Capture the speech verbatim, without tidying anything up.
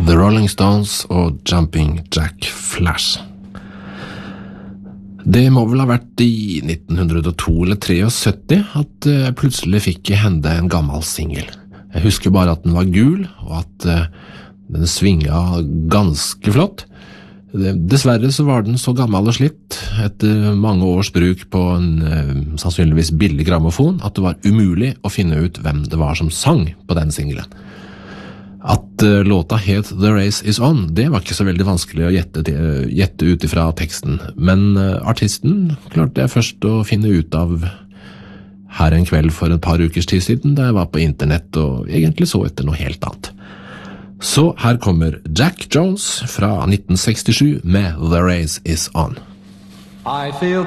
The Rolling Stones og Jumping Jack Flash. Det må vel ha vært i nitten hundre og to eller syttitre at jeg plutselig fikk i hende en gammel single. Jeg husker bare at den var gul, og at den svinga ganske flott. Dessverre så var den så gammel og slitt etter mange års bruk på en sannsynligvis billig grammofon at det var umulig å finne ut hvem det var som sang på den singlen. At uh, låta het The Race Is On, det var ikke så veldig vanskelig å gjette, uh, gjette ut ifra teksten, men uh, artisten klarte jeg først å finne ut av her en kveld for et par ukers tid siden, da jeg var på internett og egentlig så etter noe helt annet. Så her kommer Jack Jones fra nitten sekstisju med The Race Is On. I feel